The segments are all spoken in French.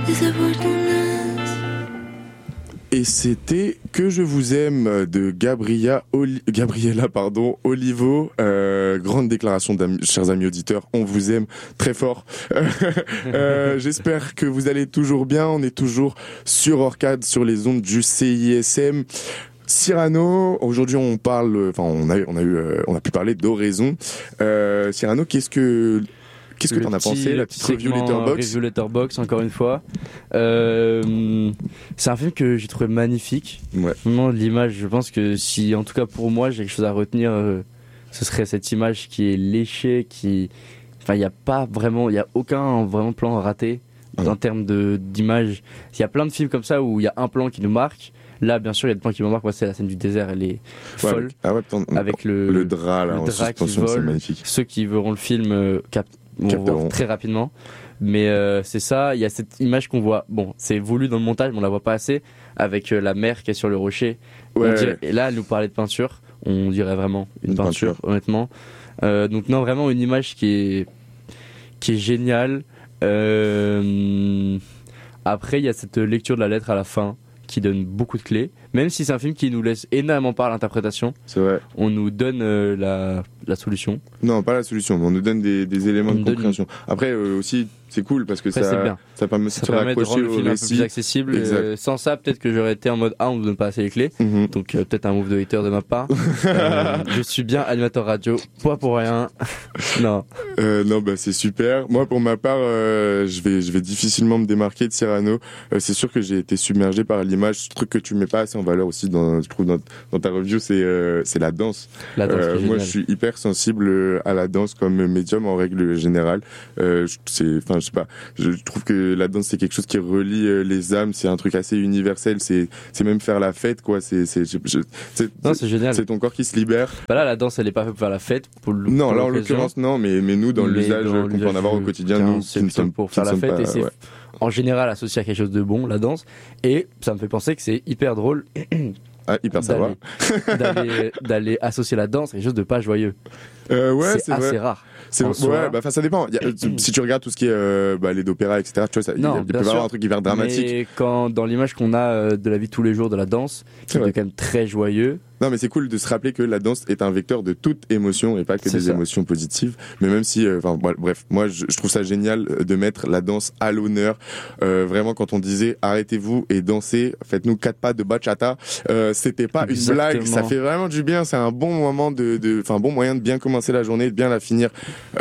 Et c'était Que je vous aime de Gabriella Olivo. Grande déclaration, chers amis auditeurs, on vous aime très fort. J'espère que vous allez toujours bien. On est toujours sur Orcade, sur les ondes du CISM. Cyrano, aujourd'hui on a pu parler d'Oraison. Cyrano, qu'est-ce que t'en as pensé, la petite review Letterboxd, encore une fois. C'est un film que j'ai trouvé magnifique. Ouais. Vraiment, l'image, je pense que si, en tout cas pour moi, j'ai quelque chose à retenir, ce serait cette image qui est léchée, il y a aucun vraiment plan raté en termes d'image. Il y a plein de films comme ça où il y a un plan qui nous marque. Là, bien sûr, il y a des plans qui me marquent. Moi, c'est la scène du désert, elle est folle. Avec le drap, là, le en drap suspension, qui c'est vole. magnifique. Ceux qui verront le film vont voir très rapidement. Mais c'est ça, il y a cette image qu'on voit. Bon, c'est voulu dans le montage, mais on la voit pas assez. Avec la mer qui est sur le rocher. Et là, elle nous parlait de peinture. On dirait vraiment une peinture, honnêtement. Donc non, vraiment une image qui est géniale. Après, il y a cette lecture de la lettre à la fin qui donne beaucoup de clés. Même si c'est un film qui nous laisse énormément par l'interprétation, c'est vrai. On nous donne la solution. Non, pas la solution, mais on nous donne des éléments de compréhension. Après, aussi, c'est cool parce que ça permet de se raccrocher de rendre le film au un peu plus accessible. Sans ça, peut-être que j'aurais été en mode on ne donne pas assez les clés. Donc peut-être un move de hater de ma part. Je suis bien animateur radio, pas pour rien. Non. Non, c'est super. Moi, pour ma part, je vais difficilement me démarquer de Cyrano. C'est sûr que j'ai été submergé par l'image. Ce truc que tu mets pas assez en valeur aussi, je trouve dans ta review, c'est la danse. Moi, je suis hyper sensible à la danse comme médium en règle générale. Je sais pas. Je trouve que la danse c'est quelque chose qui relie les âmes. C'est un truc assez universel. C'est même faire la fête, quoi. C'est génial. C'est ton corps qui se libère. Là, la danse, elle est pas faite pour faire la fête. Non, là en l'occurrence, non. Mais nous, dans l'usage qu'on peut en avoir au quotidien, nous, c'est plutôt pour faire la fête. Et c'est en général associé à quelque chose de bon, la danse. Et ça me fait penser que c'est hyper drôle. Hyper savoir. D'aller associer la danse à quelque chose de pas joyeux. C'est assez rare. Ça dépend. Si tu regardes tout ce qui est les d'opéra, etc., tu vois, il peut y avoir un truc hyper dramatique. Mais quand dans l'image qu'on a de la vie de tous les jours de la danse, qui est quand même très joyeux. Non, mais c'est cool de se rappeler que la danse est un vecteur de toute émotion et pas que des émotions positives. Mais même si, bref, moi je trouve ça génial de mettre la danse à l'honneur. Vraiment, quand on disait arrêtez-vous et dansez, faites-nous 4 pas de bachata, c'était pas une blague. Ça fait vraiment du bien. C'est un bon moment un bon moyen de bien commencer la journée, de bien la finir.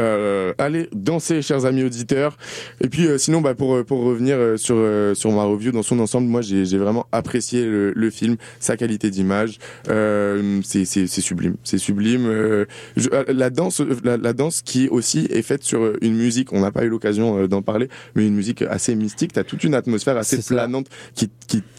Allez danser, chers amis auditeurs. Et puis sinon, pour revenir sur ma review dans son ensemble, moi j'ai vraiment apprécié le film, sa qualité d'image. C'est sublime. La danse qui aussi est faite sur une musique. On n'a pas eu l'occasion d'en parler, mais une musique assez mystique. T'as toute une atmosphère assez planante qui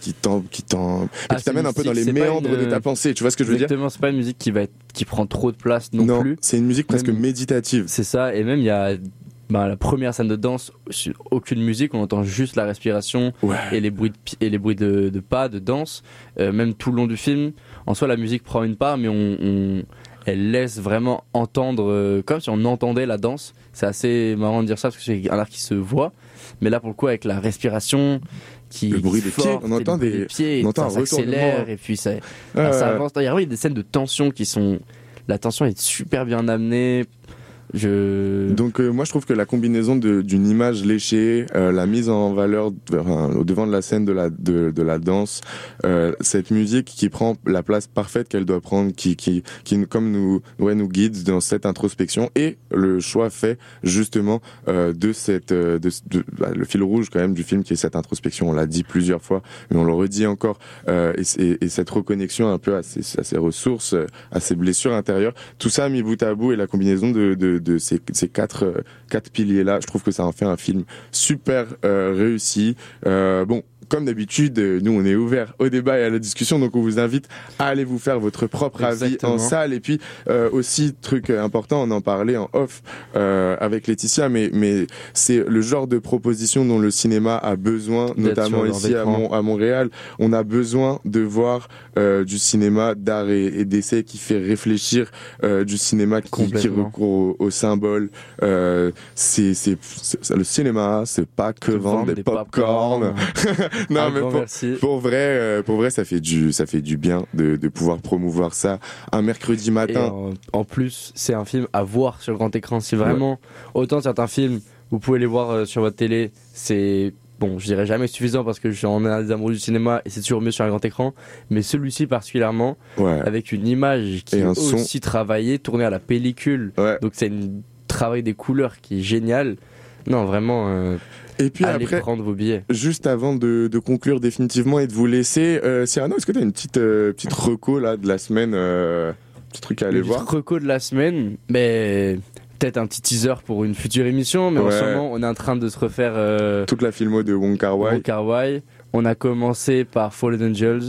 t'amène un peu dans les méandres de ta pensée. Tu vois ce que je veux dire? Exactement. C'est pas une musique qui prend trop de place non plus. C'est une musique presque méditative. C'est ça. Et même il y a la première scène de danse, aucune musique, on entend juste la respiration et les bruits de pas, de danse. Même tout le long du film, en soi, la musique prend une part, mais elle laisse vraiment entendre, comme si on entendait la danse. C'est assez marrant de dire ça parce que c'est un art qui se voit. Mais là, pour le coup, avec la respiration, le bruit des pieds, on entend des pieds, ça s'accélère et puis ça avance. Il y a vraiment des scènes de tension la tension est super bien amenée. Donc moi je trouve que la combinaison d'une image léchée, la mise en valeur au devant de la scène de la danse, cette musique qui prend la place parfaite qu'elle doit prendre, qui comme nous guide dans cette introspection, et le choix fait justement de le fil rouge quand même du film qui est cette introspection. On l'a dit plusieurs fois, mais on le redit encore, et cette reconnexion un peu à ses ressources, à ses blessures intérieures. Tout ça mis bout à bout, et la combinaison de ces quatre piliers là, je trouve que ça en fait un film super réussi. comme d'habitude, nous on est ouvert au débat et à la discussion, donc on vous invite à aller vous faire votre propre avis en salle. Et puis aussi, truc important, on en parlait en off avec Laetitia, mais c'est le genre de proposition dont le cinéma a besoin, notamment ici à Montréal. On a besoin de voir du cinéma d'art et d'essai qui fait réfléchir, du cinéma qui recourt au symbole. C'est le cinéma, c'est pas que vendre des pop-corn. Non, mais pour vrai, ça fait du bien de pouvoir promouvoir ça un mercredi matin. Et en plus, c'est un film à voir sur grand écran. Si vraiment, autant certains films, vous pouvez les voir sur votre télé, c'est bon, je dirais jamais suffisant parce que je suis en un des amoureux du cinéma et c'est toujours mieux sur un grand écran, mais celui-ci particulièrement, avec une image qui est aussi travaillée, tournée à la pellicule, donc c'est un travail des couleurs qui est génial. Non, vraiment, et puis allez après, prendre vos billets. Juste avant de conclure définitivement et de vous laisser, Cyrano, est-ce que tu as une petite reco là, de la semaine, petit truc à aller voir? Petite reco de la semaine, mais peut-être un petit teaser pour une future émission, mais en ce moment on est en train de se refaire toute la filmo de Wong Kar-wai. On a commencé par Fallen Angels.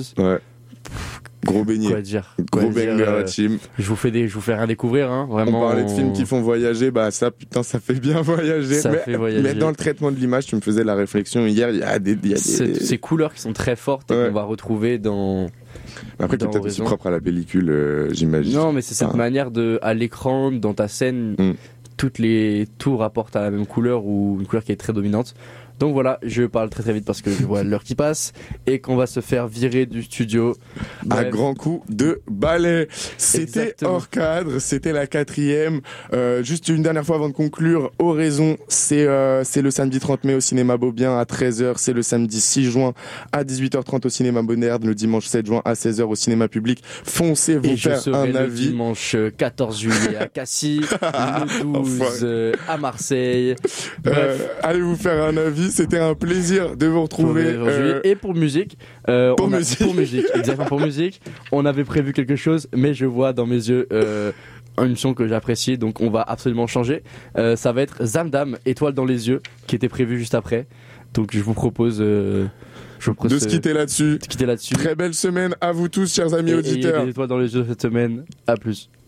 Gros beignet. Quoi dire? Gros banger, team. Je vous fais rien découvrir, hein. Vraiment. On parlait de films qui font voyager, bah ça, putain, ça fait bien voyager. Mais dans le traitement de l'image, tu me faisais la réflexion hier, il y a des ces couleurs qui sont très fortes et qu'on va retrouver dans. Après, c'est peut-être aussi propre à la pellicule, j'imagine. Non, mais c'est cette manière à l'écran, dans ta scène, tout rapporte à la même couleur ou une couleur qui est très dominante. Donc voilà, je parle très très vite parce que je vois l'heure qui passe et qu'on va se faire virer du studio. À grands coups de balai. C'était hors cadre, c'était la 4e. Juste une dernière fois avant de conclure, Oraison, c'est le samedi 30 mai au cinéma Beaubien à 13h, c'est le samedi 6 juin à 18h30 au cinéma Moderne, le dimanche 7 juin à 16h au cinéma public. Foncez vous faire un avis. Le dimanche 14 juillet à Cassis, le 12 à Marseille. Allez vous faire un avis. C'était un plaisir de vous retrouver. Et pour musique, exactement pour musique, on avait prévu quelque chose, mais je vois dans mes yeux une son que j'apprécie, donc on va absolument changer. Ça va être Zamdam, Étoile dans les yeux, qui était prévu juste après. Donc je vous propose de se quitter là-dessus. Très belle semaine à vous tous, chers amis auditeurs. Et des étoiles dans les yeux cette semaine. À plus.